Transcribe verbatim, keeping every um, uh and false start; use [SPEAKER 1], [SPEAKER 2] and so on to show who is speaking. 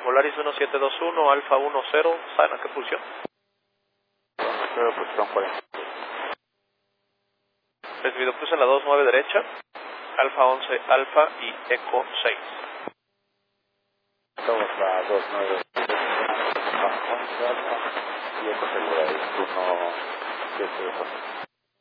[SPEAKER 1] Volaris uno siete dos uno, Alfa uno cero, ¿saben a qué posición?
[SPEAKER 2] Pero posición cuarenta.
[SPEAKER 1] Recibido, cruce en la dos nueve derecha, Alfa once, Alfa y Eco seis.
[SPEAKER 2] Estamos a dos nueve. Y esto segura es uno siete dos.